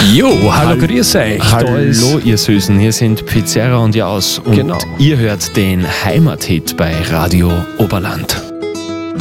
Jo, hallo, grüß euch. Hallo ihr Süßen, hier sind Pizzeria und Jaus und Genau. ihr hört den Heimathit bei Radio Oberland.